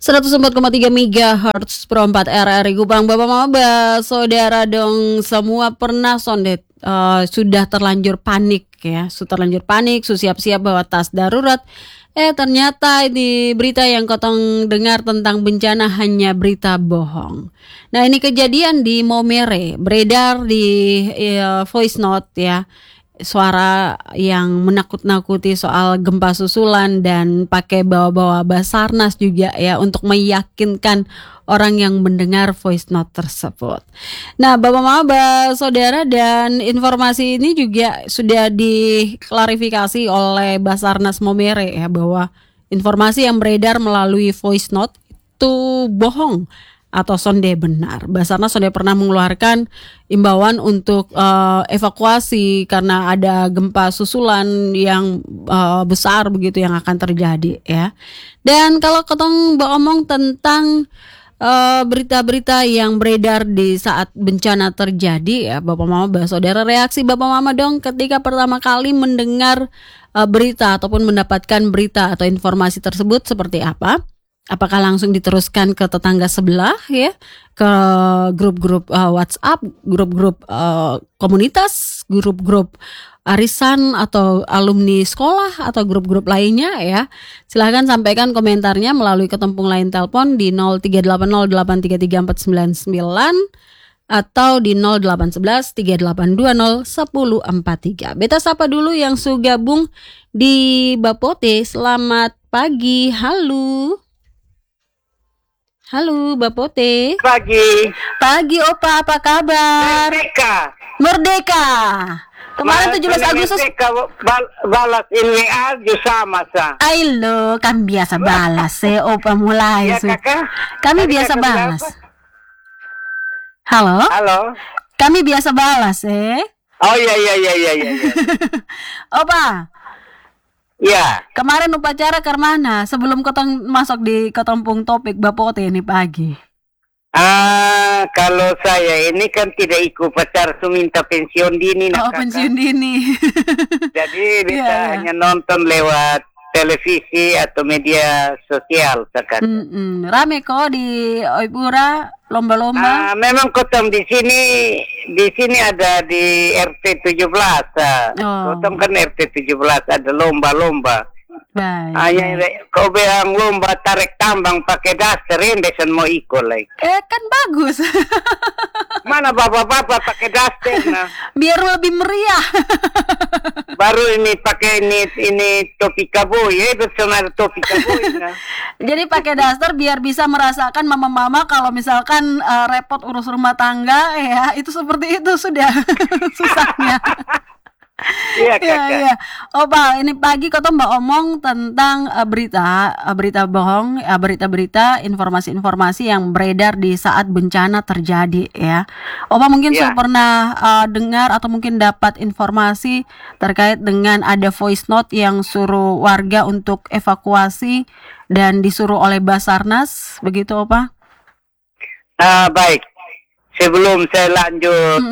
104,3 MHz Pro 4 RRI Kupang. Bapak Mama, saudara dong semua pernah sondet sudah terlanjur panik ya, siap-siap bawa tas darurat. Ternyata ini berita yang kotong dengar tentang bencana hanya berita bohong. Nah, ini kejadian di Maumere, beredar di voice note ya. Suara yang menakut-nakuti soal gempa susulan dan pakai bawa-bawa Basarnas juga ya untuk meyakinkan orang yang mendengar voice note tersebut. Nah, Bapak Maba, saudara, dan informasi ini juga sudah diklarifikasi oleh Basarnas Maumere ya, bahwa informasi yang beredar melalui voice note itu bohong atau sonde benar. Basarnas sudah pernah mengeluarkan imbauan untuk evakuasi karena ada gempa susulan yang besar begitu yang akan terjadi ya. Dan kalau ketong ngomong tentang berita-berita yang beredar di saat bencana terjadi ya, Bapak Mama, saudara, reaksi Bapak Mama dong ketika pertama kali mendengar berita ataupun mendapatkan berita atau informasi tersebut seperti apa? Apakah langsung diteruskan ke tetangga sebelah ya, ke grup-grup WhatsApp, grup-grup komunitas, grup-grup arisan atau alumni sekolah atau grup-grup lainnya ya? Silahkan sampaikan komentarnya melalui ketempung line telepon di 0380833499 atau di 081138201043. Beta sapa dulu yang sudah gabung di Bapote. Selamat pagi, halo. Halo, Bapote. Pagi, Opa, apa kabar? Merdeka. Kemarin 17 Agustus. Merdeka balas ini aja sama sa. Ailo, kan biasa balas Opa mulai. Ya, kakak. Kami biasa kakak balas. berapa? Halo? Kami biasa balas Oh iya. Opa. Ya. Kemarin upacara ke mana? Sebelum kotong masuk di ketempung topik Bapote ini pagi. Kalau saya ini kan tidak ikut pacar, minta pensiun dini. Pensiun dini. Jadi bisa Yeah. hanya nonton lewat televisi atau media sosial sekarang. Rame kok di Oipura lomba-lomba. Memang kotong di sini ada di RT 17. Kotong kan RT 17 ada lomba-lomba. Baik. Kau bilang lomba tarik tambang pakai daster, besan mau ikut lagi. Kan bagus. Mana bapak-bapak pakai daster nah? Biar lebih meriah. Baru ini pakai ini topi kabui ya, betul ada topi kabui nah. Jadi pakai daster biar bisa merasakan mama-mama kalau misalkan repot urus rumah tangga ya, itu seperti itu sudah susahnya. Iya, kakak. Iya. Pak, ini pagi kau tuh mbak omong tentang berita bohong, berita-berita, informasi-informasi yang beredar di saat bencana terjadi ya. Pak mungkin sudah pernah dengar atau mungkin dapat informasi terkait dengan ada voice note yang suruh warga untuk evakuasi dan disuruh oleh Basarnas, begitu Pak? Baik. Sebelum saya lanjut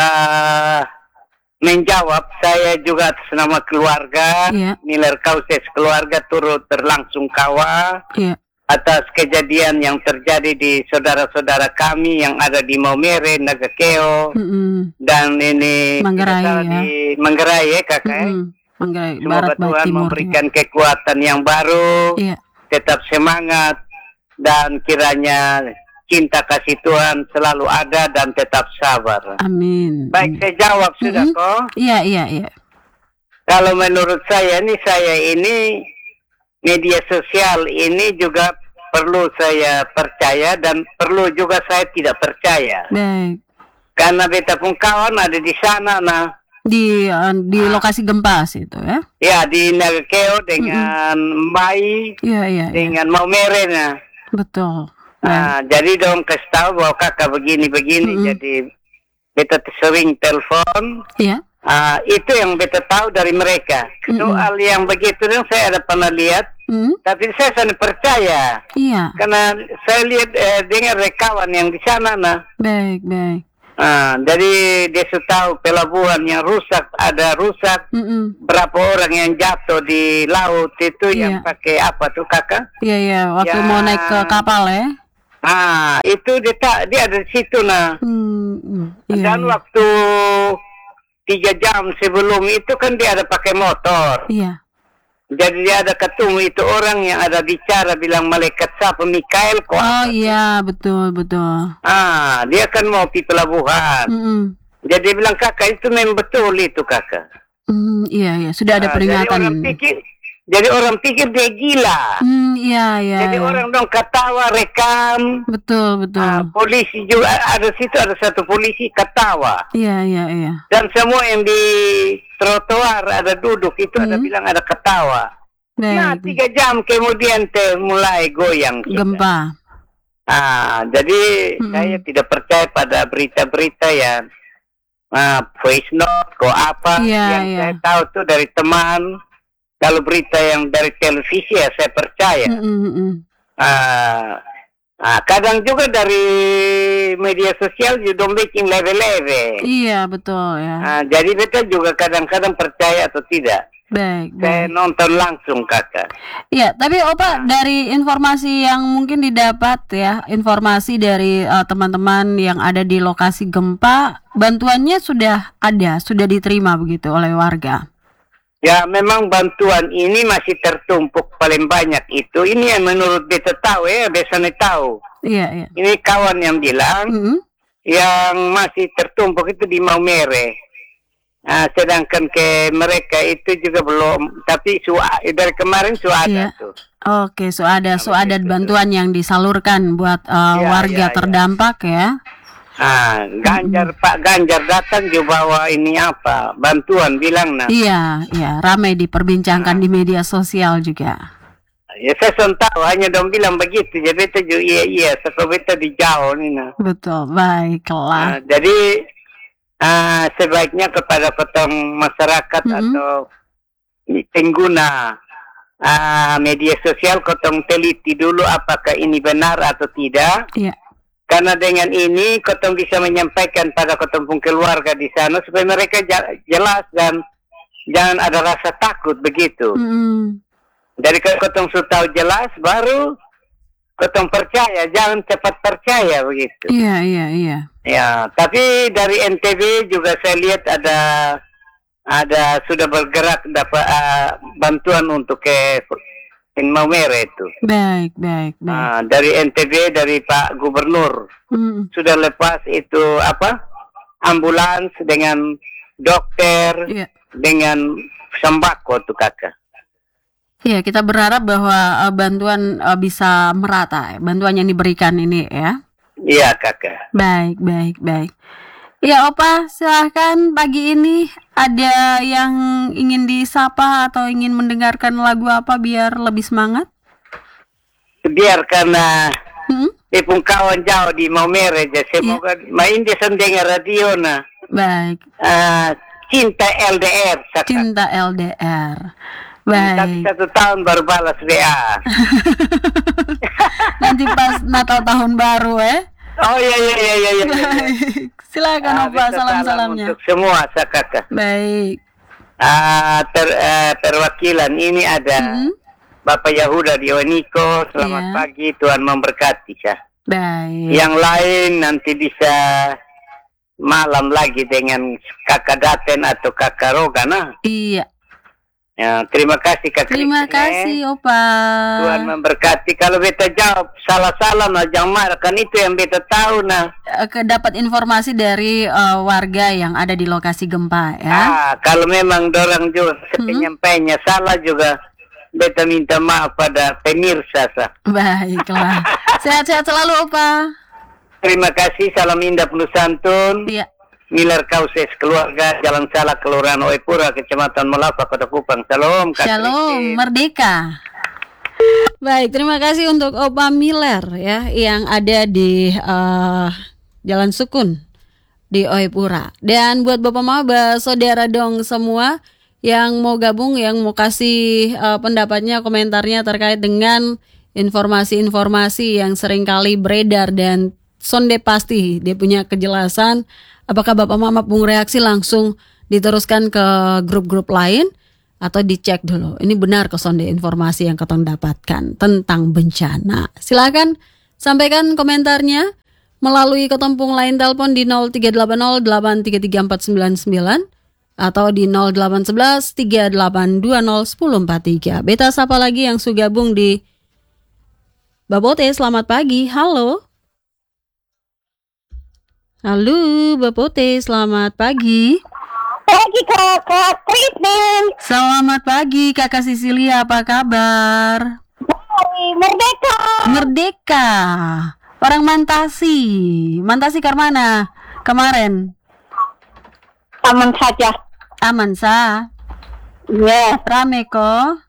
menjawab, saya juga atas nama keluarga, Miller Kauses keluarga turut berlangsung kawa atas kejadian yang terjadi di saudara-saudara kami yang ada di Maumere, Nagakeo, dan ini Manggarai, di Manggarai ya kakak. Manggarai, Semoga Barat Tuhan Timur, memberikan kekuatan yang baru, tetap semangat, dan kiranya cinta kasih Tuhan selalu ada dan tetap sabar. Amin. Baik, saya jawab sudah kok. Iya. Kalau menurut saya ini media sosial ini juga perlu saya percaya dan perlu juga saya tidak percaya. Baik. Karena beta pun kawan ada di sana nah. Di lokasi gempa situ ya? Ya, di Nagakeo dengan Mai, dengan Maumere nah. Betul. Jadi dong kasih tahu bahwa kakak begini. Jadi beta sering telepon. Itu yang beta tahu dari mereka. Soal yang begitu dong saya ada pernah lihat, tapi saya sangat percaya. Karena saya lihat dengar rekaman yang di sana nah. Baik. Jadi dia tahu pelabuhan yang rusak, ada rusak, berapa orang yang jatuh di laut itu yang pakai apa tuh kakak? Iya, waktu mau naik ke kapal ya. Itu dia ada di situ Dan waktu 3 jam sebelum itu kan dia ada pakai motor. Iya. Jadi dia ada ketemu itu orang yang ada bicara bilang malaikat siapa Mikael kok. Oh iya, betul. Dia kan mau di pelabuhan. Jadi dia bilang kakak itu memang betul itu kakak. Iya, sudah ada peringatan. Jadi orang pikir dia gila. Iya. Jadi orang dong ketawa rekam. Betul. Polisi juga ada situ, ada satu polisi ketawa. Iya. Dan semua yang di trotoar ada duduk itu ada bilang ada ketawa. Nah 3 jam kemudian mulai goyang kita. Gempa. Jadi saya tidak percaya pada berita-berita yang voice note kok apa yang saya tahu tuh dari teman. Kalau berita yang dari televisi ya saya percaya. Kadang juga dari media sosial juga bikin leve-leve. Iya, betul ya. Jadi beta juga kadang-kadang percaya atau tidak. Baik. Saya nonton langsung kakak. Iya, tapi Opa dari informasi yang mungkin didapat ya, informasi dari teman-teman yang ada di lokasi gempa, bantuannya sudah ada, sudah diterima begitu oleh warga. Ya memang bantuan ini masih tertumpuk paling banyak itu. Ini yang menurut beta tahu biasanya tahu. Iya. Ini kawan yang bilang yang masih tertumpuk itu di Maumere. Sedangkan ke mereka itu juga belum. Tapi dari kemarin ada tuh. Oke, ada bantuan yang disalurkan buat warga terdampak ya. Pak Ganjar datang juga bawa ini apa bantuan bilang Iya, ramai diperbincangkan di media sosial juga. Ya saya tahu hanya dong bilang begitu. Jadi beta juga iya beta di jauh nih Betul, baiklah. Jadi sebaiknya kepada petang masyarakat atau pengguna media sosial kotong teliti dulu apakah ini benar atau tidak. Iya. Karena dengan ini kotong bisa menyampaikan pada kotong pun keluarga di sana supaya mereka jelas dan jangan ada rasa takut begitu. Dari kotong sudah tahu jelas baru kotong percaya, jangan cepat percaya begitu. Iya. Ya, tapi dari NTB juga saya lihat ada sudah bergerak dapat bantuan untuk ke Maumere itu. Baik. Dari NTB dari Pak Gubernur sudah lepas itu ambulans dengan dokter dengan sembako tuh kakak. Iya, kita berharap bahwa bantuan bisa merata, bantuan yang diberikan ini ya. Iya kakak. Baik. Ya Opa, silahkan pagi ini ada yang ingin disapa atau ingin mendengarkan lagu apa biar lebih semangat? Biar karena pun kawan jauh di Maumere aja, semoga main dia dengar radio Baik. Cinta LDR. Cinta LDR. Baik. Tapi 1 tahun baru balas WA. Nanti pas Natal tahun baru Oh iya. Baik. Silakan Opa salam-salamnya. Untuk semua kakak. Baik. Perwakilan ini ada Bapak Yahuda Dioniko. Selamat pagi, Tuhan memberkati ya. Baik. Yang lain nanti bisa malam lagi dengan kakak Daten atau kakak Roga Iya. Ya, terima kasih kakak. Terima kasih Opa. Tuhan memberkati. Kalau beta jawab salah-salah jangan marah, kan itu yang beta tahu Dapat informasi dari warga yang ada di lokasi gempa ya. Kalau memang dorang juga penyampainya salah juga beta minta maaf pada pemirsa Baiklah. Sehat-sehat selalu Opa. Terima kasih. Salam indah penuh santun. Iya. Miller Kauses keluarga Jalan Salak Kelurahan Oepura Kecamatan Melapa Kota Kupang. Shalom. Shalom merdeka. Baik, terima kasih untuk Opa Miller ya yang ada di Jalan Sukun di Oepura. Dan buat Bapak Maba, saudara dong semua yang mau gabung, yang mau kasih pendapatnya, komentarnya terkait dengan informasi-informasi yang seringkali beredar dan sonde pasti dia punya kejelasan Apakah Bapak Mama Bung reaksi langsung diteruskan ke grup-grup lain atau dicek dulu? Ini benar ke sonde informasi yang ketong dapatkan tentang bencana. Silakan sampaikan komentarnya melalui ketempung lain telepon di 0380833499 atau di 0811-3820-1043. Beta sapa lagi yang sudah gabung di Babote, selamat pagi. Halo. Halo, Bapote, selamat pagi. Pagi Kakak Kristen. Selamat pagi Kakak Sisilia, apa kabar? Merdeka. Merdeka. Orang Mantasi. Mantasi ke mana kemarin? Aman saja. Aman sah. Iya. Rame kok?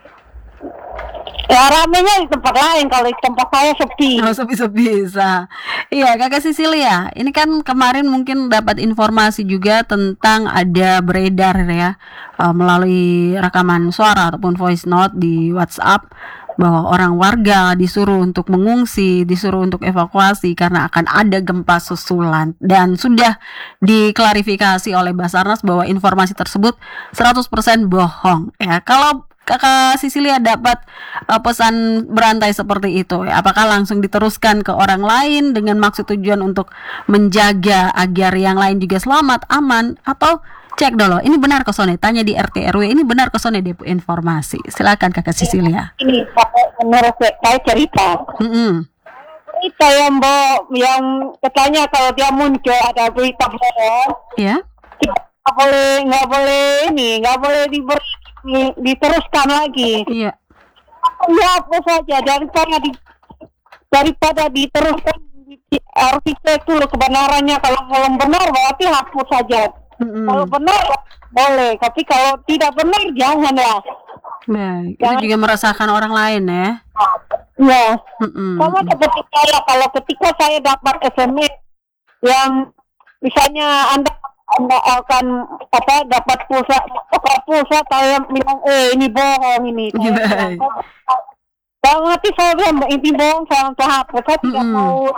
Ya ramenya di tempat lain, kalau di tempat saya sepi. Oh, sepi-sepi sah. Iya Kakak Sisilia, ini kan kemarin mungkin dapat informasi juga tentang ada beredar ya melalui rekaman suara ataupun voice note di WhatsApp bahwa orang warga disuruh untuk mengungsi, disuruh untuk evakuasi karena akan ada gempa susulan, dan sudah diklarifikasi oleh Basarnas bahwa informasi tersebut 100% bohong ya. Kalau Kakak Sisilia dapat pesan berantai seperti itu, ya, apakah langsung diteruskan ke orang lain dengan maksud tujuan untuk menjaga agar yang lain juga selamat, aman, atau cek dulu ini benar kesone, tanya di RT RW ini benar kesone depo informasi. Silakan Kakak Sisilia. Ini menurut saya cerita. Cerita yang katanya kalau dia muncul ada berita bohong. Ya. Nggak boleh diteruskan lagi. Iya. Ya apa saja daripada diteruskan harus dicek dulu kebenarannya. Kalau belum benar berarti hapus saja. Kalau benar boleh, tapi kalau tidak benar janganlah. Baik, itu juga meresahkan orang lain ya. Ya. Sama seperti saya, kalau ketika saya dapat SMS yang misalnya Anda akan dapat pulsa, saya bilang ini bohong ini. Dalam hati saya bilang ini bohong, saya hapus, saya tidak mau.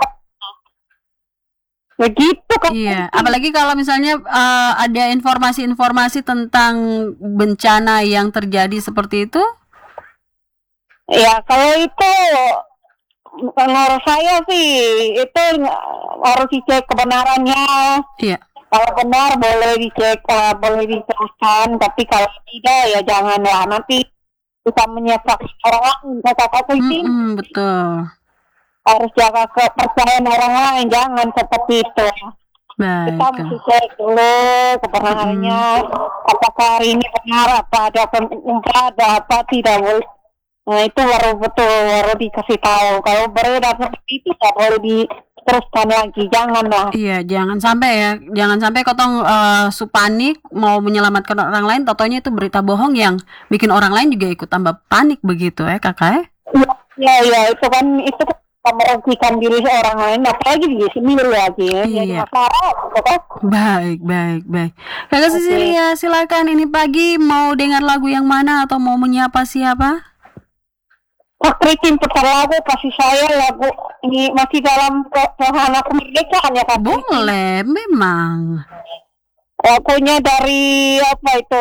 Begitu kan? Iya, apalagi kalau misalnya ada informasi-informasi tentang bencana yang terjadi seperti itu. Ya, kalau itu menurut saya sih itu harus dicek kebenarannya. Iya. Kalau benar boleh dicek, boleh diteruskan, tapi kalau tidak ya janganlah, nanti bisa menyesat orang lain. Kata-kata itu betul. Harus jaga kepercayaan orang lain, jangan seperti itu. Baik. Kita mesti cek dulu kebenarannya, apakah hari ini benar, apa ada apa tidak boleh. Nah itu baru dikasih tahu. Kalau beredar seperti itu tidak boleh diteruskan lagi, janganlah. Iya, jangan sampai kotong panik mau menyelamatkan orang lain, totonya itu berita bohong yang bikin orang lain juga ikut tambah panik begitu ya kakak? Ya itu kan merugikan diri orang lain, apalagi di sini lagi. Iya. Baik. Kakak Sisilia, silakan, ini pagi mau dengar lagu yang mana atau mau menyapa siapa? Pak Kritin putar lagu, kasih saya lagu ini masih dalam wahana kemerdekaan ya Kak? Boleh, memang. Lagunya dari apa itu?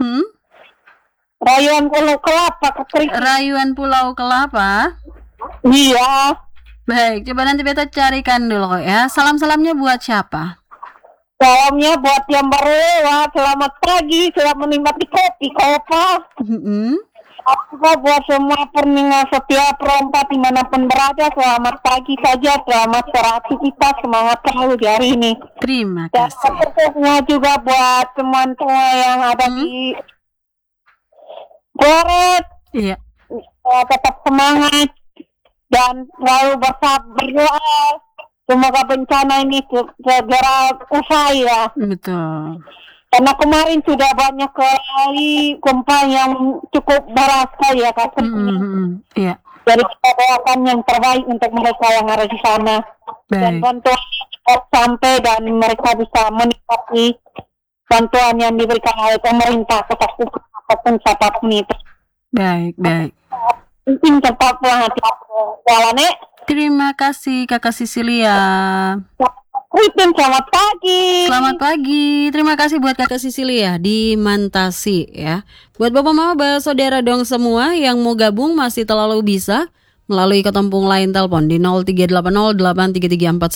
Rayuan Pulau Kelapa, Kak Kritin. Rayuan Pulau Kelapa? Iya. Baik, coba nanti beta carikan dulu ya. Salam-salamnya buat siapa? Salamnya buat yang baru lewat. Selamat pagi, selamat menikmati kopi, kopa. Aku buat semua pendengar setiap perempat dimanapun berada, selamat pagi saja, selamat beraktivitas, semangat selalu di hari ini. Terima kasih. Dan semua juga buat teman-teman yang ada di Flores. Iya. Tetap semangat dan selalu berdoa. Semoga bencana ini segera usai ya. Betul. Karena kemarin sudah banyak kali gempa yang cukup berasa ya Kak. Iya. Jadi kita doakan yang terbaik untuk mereka yang ada di sana. Dan bantuan sampai dan mereka bisa menikmati bantuan yang diberikan oleh pemerintah ataupun siapapun itu. Baik. Mungkin tetap hati-hati. Terima kasih Kakak Sisilia. Witin, selamat pagi. Selamat pagi. Terima kasih buat Kakak Sisilia di Mantasi ya. Buat Bapak Mama, saudara dong semua yang mau gabung masih terlalu bisa melalui ketempung lain telepon di 03808334